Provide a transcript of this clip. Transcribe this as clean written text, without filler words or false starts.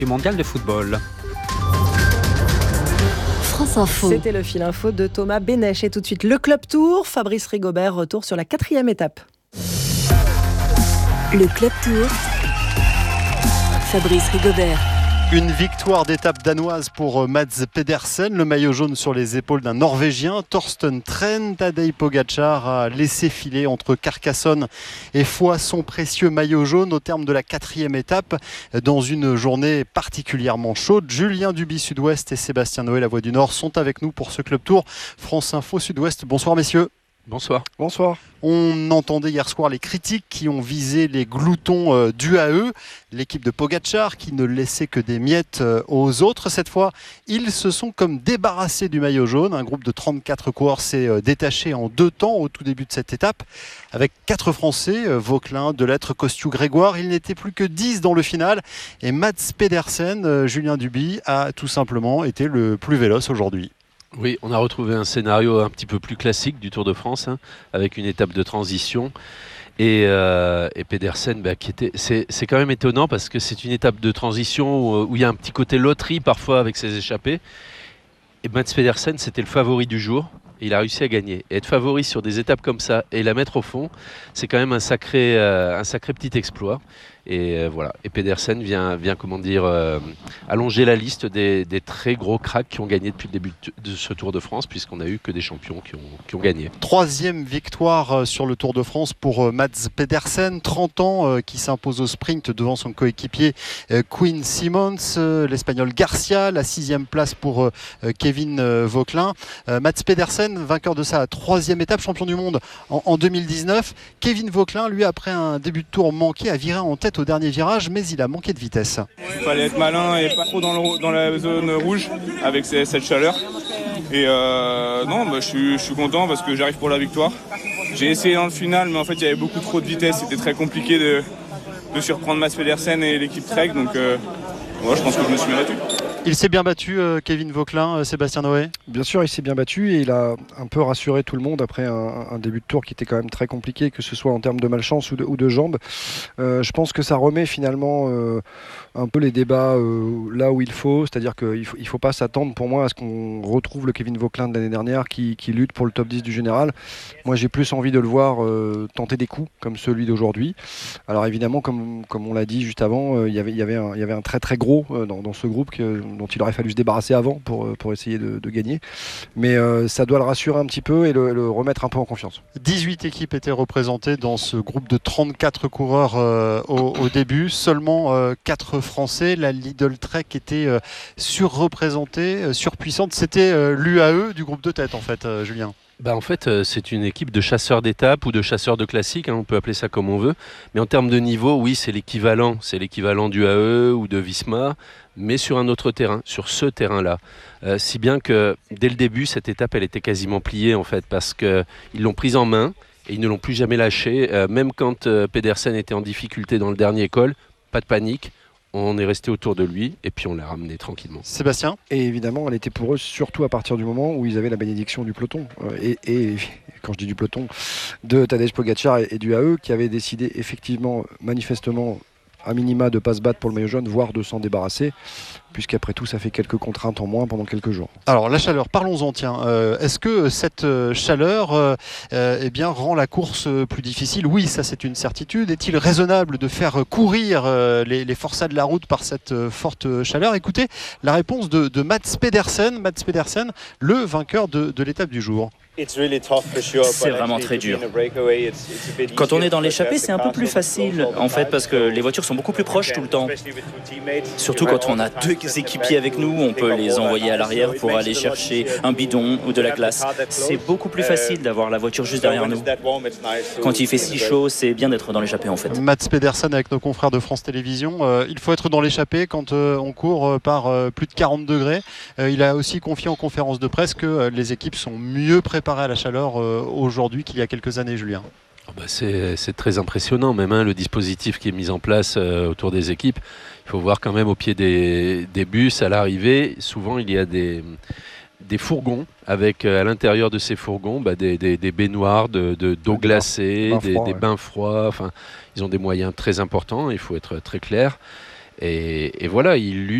du mondial de football. France Info. C'était le fil info de Thomas Bénèche. Et tout de suite, le Club Tour. Fabrice Rigobert, retour sur la 4e étape. Le Club Tour. Fabrice Rigobert. Une victoire d'étape danoise pour Mads Pedersen, le maillot jaune sur les épaules d'un Norvégien. Torsten Tren, Tadej Pogačar a laissé filer entre Carcassonne et Foix son précieux maillot jaune au terme de la 4e étape. Dans une journée particulièrement chaude, Julien Duby Sud-Ouest et Sébastien Noé La Voix du Nord sont avec nous pour ce Club Tour. France Info Sud-Ouest, bonsoir messieurs. Bonsoir. Bonsoir. On entendait hier soir les critiques qui ont visé les gloutons d'UAE, l'équipe de Pogačar qui ne laissait que des miettes aux autres. Cette fois, ils se sont comme débarrassés du maillot jaune. Un groupe de 34 coureurs s'est détaché en 2 temps au tout début de cette étape. Avec 4 Français, Vauquelin, Delettre, Kostiou, Grégoire. Il n'était plus que 10 dans le final. Et Mads Pedersen, Julien Duby, a tout simplement été le plus véloce aujourd'hui. Oui, on a retrouvé un scénario un petit peu plus classique du Tour de France, avec une étape de transition. Et Pedersen, c'est quand même étonnant parce que c'est une étape de transition où il y a un petit côté loterie parfois avec ses échappées. Et Mads Pedersen, c'était le favori du jour. Et il a réussi à gagner. Et être favori sur des étapes comme ça et la mettre au fond, c'est quand même un sacré petit exploit. Et voilà. Et Pedersen vient allonger la liste des très gros cracks qui ont gagné depuis le début de ce Tour de France, puisqu'on n'a eu que des champions qui ont gagné. 3e victoire sur le Tour de France pour Mads Pedersen, 30 ans, qui s'impose au sprint devant son coéquipier Quinn Simmons, l'Espagnol Garcia, la 6e place pour Kevin Vauquelin. Mads Pedersen, vainqueur de sa 3e étape, champion du monde en 2019. Kevin Vauquelin, lui, après un début de Tour manqué, a viré en tête au dernier virage, mais il a manqué de vitesse. Il fallait être malin et pas trop dans la zone rouge avec cette chaleur. Et je suis content parce que j'arrive pour la victoire. J'ai essayé dans le final, mais en fait il y avait beaucoup trop de vitesse. C'était très compliqué de surprendre Mads Pedersen et l'équipe Trek. Donc je pense que je me suis bien battu. Il s'est bien battu, Kevin Vauquelin, Sébastien Noé. Bien sûr, il s'est bien battu et il a un peu rassuré tout le monde après un début de tour qui était quand même très compliqué, que ce soit en termes de malchance ou de jambes. Je pense que ça remet finalement un peu les débats là où il faut, c'est-à-dire qu'il ne faut pas s'attendre pour moi à ce qu'on retrouve le Kevin Vauquelin de l'année dernière qui lutte pour le top 10 du général. Moi j'ai plus envie de le voir tenter des coups comme celui d'aujourd'hui. Alors évidemment, comme on l'a dit juste avant, il y avait un très très gros dans ce groupe dont il aurait fallu se débarrasser avant pour essayer de gagner. Mais ça doit le rassurer un petit peu et le remettre un peu en confiance. 18 équipes étaient représentées dans ce groupe de 34 coureurs au début. Seulement 4 Français. La Lidl Trek était surreprésentée, surpuissante. C'était l'UAE du groupe de tête en fait, Julien. En fait, c'est une équipe de chasseurs d'étapes ou de chasseurs de classiques, on peut appeler ça comme on veut. Mais en termes de niveau, oui, c'est l'équivalent du AE ou de Visma, mais sur un autre terrain, sur ce terrain-là. Si bien que dès le début, cette étape, elle était quasiment pliée en fait, parce qu'ils l'ont prise en main et ils ne l'ont plus jamais lâchée. Même quand Pedersen était en difficulté dans le dernier col, pas de panique. On est resté autour de lui et puis on l'a ramené tranquillement. Sébastien ? Et évidemment, elle était pour eux surtout à partir du moment où ils avaient la bénédiction du peloton. Et quand je dis du peloton, de Tadej Pogačar et du AE qui avaient décidé effectivement, manifestement, à minima de ne pas se battre pour le maillot jaune, voire de s'en débarrasser, puisqu'après tout ça fait quelques contraintes en moins pendant quelques jours. Alors la chaleur, parlons-en tiens. Est-ce que cette chaleur rend la course plus difficile ? Oui, ça c'est une certitude. Est-il raisonnable de faire courir les forçats de la route par cette forte chaleur ? Écoutez la réponse de Mads Pedersen, le vainqueur de l'étape du jour. C'est vraiment très dur. Quand on est dans l'échappée, c'est un peu plus facile, en fait, parce que les voitures sont beaucoup plus proches tout le temps. Surtout quand on a 2 équipiers avec nous, on peut les envoyer à l'arrière pour aller chercher un bidon ou de la glace. C'est beaucoup plus facile d'avoir la voiture juste derrière nous. Quand il fait si chaud, c'est bien d'être dans l'échappée, en fait. Mads Pedersen avec nos confrères de France Télévisions. Il faut être dans l'échappée quand on court par plus de 40 degrés. Il a aussi confié en conférence de presse que les équipes sont mieux préparées à la chaleur aujourd'hui qu'il y a quelques années, Julien. C'est très impressionnant même, le dispositif qui est mis en place autour des équipes. Il faut voir quand même au pied des bus à l'arrivée, souvent il y a des fourgons avec à l'intérieur de ces fourgons des baignoires d'eau glacée, des bains froids. Enfin, ils ont des moyens très importants, il faut être très clair. Et voilà, il lutte